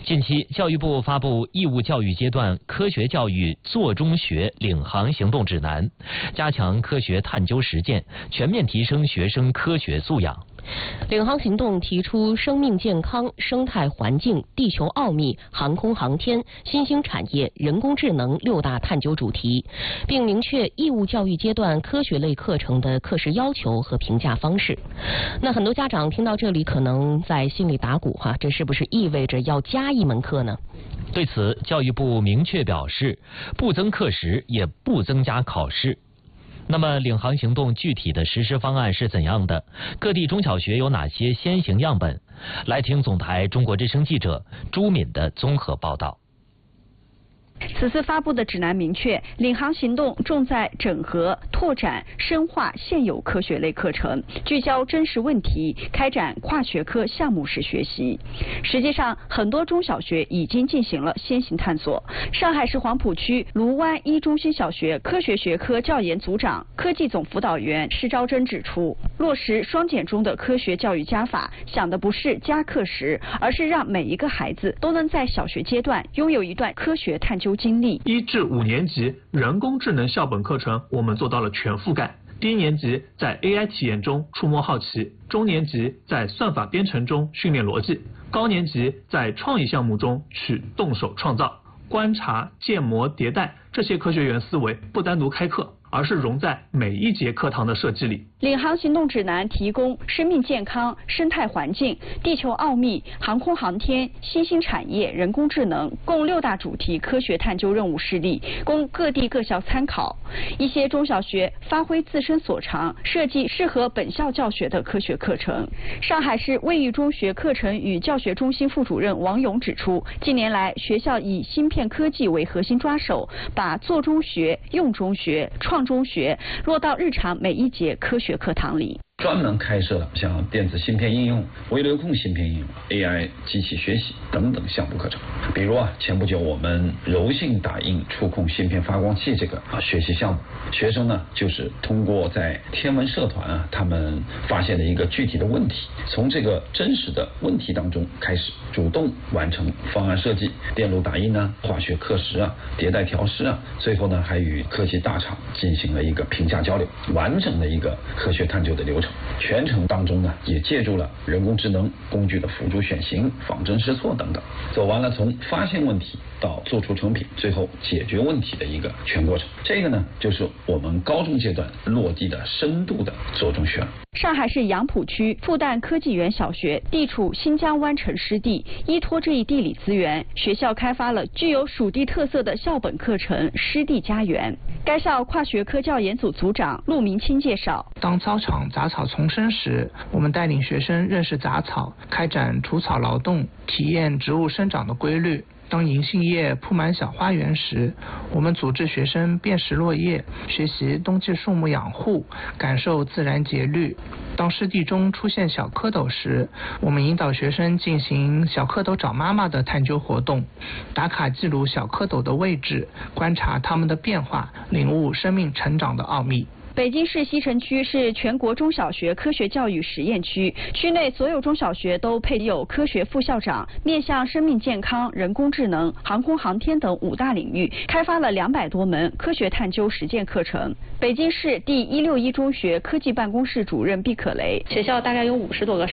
近期，教育部发布义务教育阶段科学教育做中学领航行动指南，加强科学探究实践，全面提升学生科学素养。 领航行动提出生命健康、生态环境、地球奥秘、航空航天、新兴产业、人工智能6大探究主题，并明确义务教育阶段科学类课程的课时要求和评价方式。那很多家长听到这里可能在心里打鼓这是不是意味着要加一门课呢？ 对此，教育部明确表示，不增课时，也不增加考试。那么，领航行动具体的实施方案是怎样的？各地中小学有哪些先行样本？来听总台中国之声记者朱敏的综合报道。 此次发布的指南明确，领航行动重在整合、拓展、深化现有科学类课程，聚焦真实问题，开展跨学科项目式学习。实际上，很多中小学已经进行了先行探索。上海市黄浦区卢湾一中心小学科学学科教研组长、科技总辅导员施昭珍指出，落实双减中的科学教育加法，想的不是加课时，而是让每一个孩子都能在小学阶段拥有一段科学探究经历。 1至5年级人工智能校本课程我们做到了全覆盖，低年级在 AI 体验中触摸好奇，中年级在算法编程中训练逻辑，高年级在创意项目中去动手创造。观察、建模、迭代这些科学园思维不单独开课，而是融在每一节课堂的设计里。 领航行动指南提供生命健康、生态环境、地球奥秘、航空航天、新兴产业、人工智能共6大主题科学探究任务示例，供各地各校参考。一些中小学发挥自身所长，设计适合本校教学的科学课程。上海市卫育中学课程与教学中心副主任王勇指出，近年来学校以芯片科技为核心抓手，把做中学、用中学、创中学落到日常每一节科学课堂里。 专门开设了像电子芯片应用、微流控芯片应用、AI 机器学习等等项目课程。比如前不久我们柔性打印触控芯片发光器这个学习项目，学生呢就是通过在天文社团他们发现的一个具体的问题，从这个真实的问题当中开始，主动完成方案设计、电路打印化学课时迭代调试最后呢还与科技大厂进行了一个评价交流，完整的一个科学探究的流程。全程当中呢，也借助了人工智能工具的辅助选型、仿真试错等等，走完了从发现问题到做出成品，最后解决问题的一个全过程。这个呢，就是我们高中阶段落地的深度的做中学了。 上海市杨浦区复旦科技园小学地处新疆湾城湿地，依托这一地理资源，学校开发了具有属地特色的校本课程湿地家园。该校跨学科教研组组长陆明清介绍， 当操场杂草丛生时，我们带领学生认识杂草，开展除草劳动，体验植物生长的规律。当银杏叶铺满小花园时，我们组织学生辨识落叶，学习冬季树木养护，感受自然节律。当湿地中出现小蝌蚪时，我们引导学生进行小蝌蚪找妈妈的探究活动，打卡记录小蝌蚪的位置，观察它们的变化，领悟生命成长的奥秘。 北京市西城区是全国中小学科学教育实验区，区内所有中小学都配有科学副校长，面向生命健康、人工智能、航空航天等5大领域，开发了200多门科学探究实践课程。北京市第161中学科技办公室主任毕可雷， 学校大概有50多个